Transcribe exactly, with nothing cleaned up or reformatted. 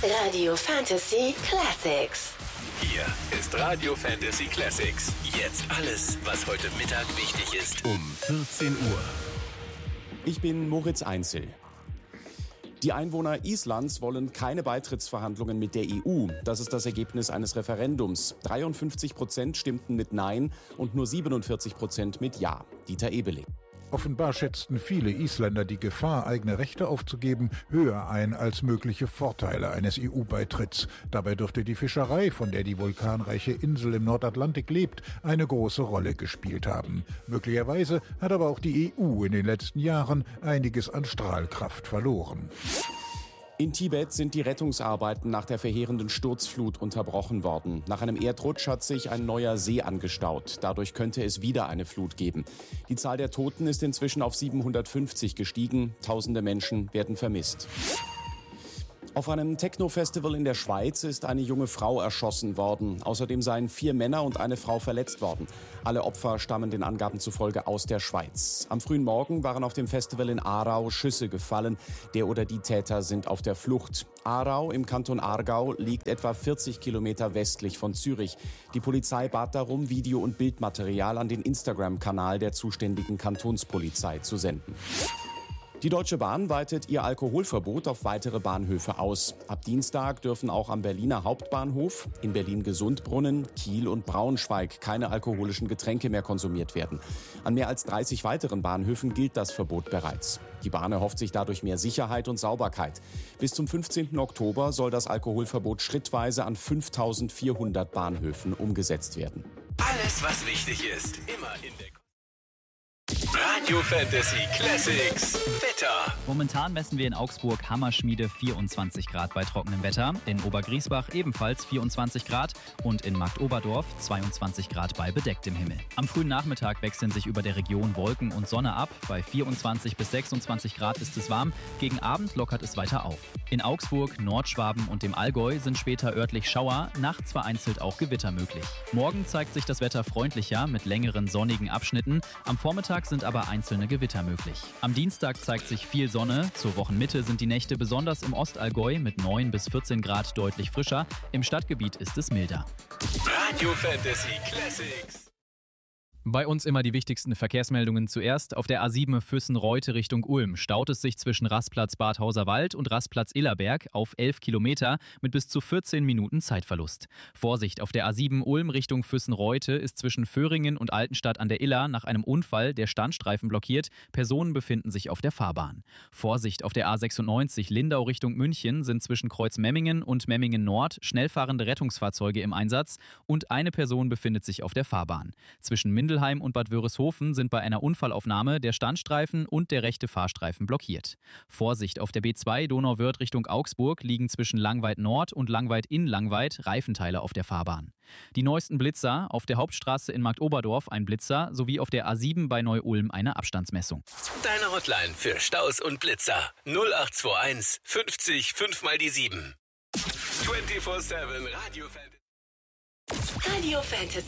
Radio Fantasy Classics. Hier ist Radio Fantasy Classics. Jetzt alles, was heute Mittag wichtig ist. Um vierzehn Uhr. Ich bin Moritz Einzel. Die Einwohner Islands wollen keine Beitrittsverhandlungen mit der E U. Das ist das Ergebnis eines Referendums. dreiundfünfzig Prozent stimmten mit Nein und nur siebenundvierzig Prozent mit Ja. Dieter Ebeling. Offenbar schätzten viele Isländer die Gefahr, eigene Rechte aufzugeben, höher ein als mögliche Vorteile eines E U-Beitritts. Dabei dürfte die Fischerei, von der die vulkanreiche Insel im Nordatlantik lebt, eine große Rolle gespielt haben. Möglicherweise hat aber auch die E U in den letzten Jahren einiges an Strahlkraft verloren. In Tibet sind die Rettungsarbeiten nach der verheerenden Sturzflut unterbrochen worden. Nach einem Erdrutsch hat sich ein neuer See angestaut. Dadurch könnte es wieder eine Flut geben. Die Zahl der Toten ist inzwischen auf siebenhundertfünfzig gestiegen. Tausende Menschen werden vermisst. Auf einem Techno-Festival in der Schweiz ist eine junge Frau erschossen worden. Außerdem seien vier Männer und eine Frau verletzt worden. Alle Opfer stammen den Angaben zufolge aus der Schweiz. Am frühen Morgen waren auf dem Festival in Aarau Schüsse gefallen. Der oder die Täter sind auf der Flucht. Aarau im Kanton Aargau liegt etwa vierzig Kilometer westlich von Zürich. Die Polizei bat darum, Video- und Bildmaterial an den Instagram-Kanal der zuständigen Kantonspolizei zu senden. Die Deutsche Bahn weitet ihr Alkoholverbot auf weitere Bahnhöfe aus. Ab Dienstag dürfen auch am Berliner Hauptbahnhof, in Berlin-Gesundbrunnen, Kiel und Braunschweig keine alkoholischen Getränke mehr konsumiert werden. An mehr als dreißig weiteren Bahnhöfen gilt das Verbot bereits. Die Bahn erhofft sich dadurch mehr Sicherheit und Sauberkeit. Bis zum fünfzehnten Oktober soll das Alkoholverbot schrittweise an fünftausendvierhundert Bahnhöfen umgesetzt werden. Alles, was wichtig ist, immer in der Radio Fantasy Classics Wetter. Momentan messen wir in Augsburg Hammerschmiede vierundzwanzig Grad bei trockenem Wetter, in Obergriesbach ebenfalls vierundzwanzig Grad und in Marktoberdorf zweiundzwanzig Grad bei bedecktem Himmel. Am frühen Nachmittag wechseln sich über der Region Wolken und Sonne ab. Bei vierundzwanzig bis sechsundzwanzig Grad ist es warm, gegen Abend lockert es weiter auf. In Augsburg, Nordschwaben und dem Allgäu sind später örtlich Schauer, nachts vereinzelt auch Gewitter möglich. Morgen zeigt sich das Wetter freundlicher mit längeren sonnigen Abschnitten. Am Vormittag sind aber einzelne Gewitter möglich. Am Dienstag zeigt sich viel Sonne. Zur Wochenmitte sind die Nächte besonders im Ostallgäu mit neun bis vierzehn Grad deutlich frischer. Im Stadtgebiet ist es milder. Radio Fantasy Classics. Bei uns immer die wichtigsten Verkehrsmeldungen zuerst. Auf der A sieben Füssen-Reute Richtung Ulm staut es sich zwischen Rastplatz Badhauser Wald und Rastplatz Illerberg auf elf Kilometer mit bis zu vierzehn Minuten Zeitverlust. Vorsicht, auf der A sieben Ulm Richtung Füssen-Reute ist zwischen Föhringen und Altenstadt an der Iller nach einem Unfall der Standstreifen blockiert. Personen befinden sich auf der Fahrbahn. Vorsicht, auf der A sechsundneunzig Lindau Richtung München sind zwischen Kreuz Memmingen und Memmingen Nord schnellfahrende Rettungsfahrzeuge im Einsatz und eine Person befindet sich auf der Fahrbahn. Zwischen Mindelheim und Bad Wörishofen sind bei einer Unfallaufnahme der Standstreifen und der rechte Fahrstreifen blockiert. Vorsicht, auf der B zwei Donauwörth Richtung Augsburg liegen zwischen Langweid Nord und Langweid in Langweid Reifenteile auf der Fahrbahn. Die neuesten Blitzer, auf der Hauptstraße in Marktoberdorf ein Blitzer sowie auf der A sieben bei Neu-Ulm eine Abstandsmessung. Deine Hotline für Staus und Blitzer null acht zwei eins fünfzig fünf mal die sieben. vierundzwanzig sieben Radio Fantasy. Radio Fantasy.